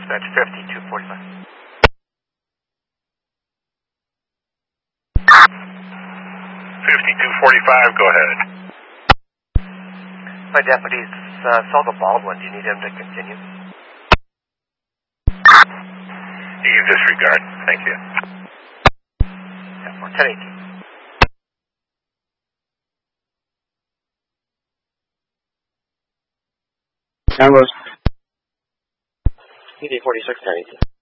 Dispatch 5245. 5245, go ahead. My deputies saw the Baldwin. Do you need him to continue? You can disregard. Thank you. Yeah, 1018. Download. PD 46, 1018.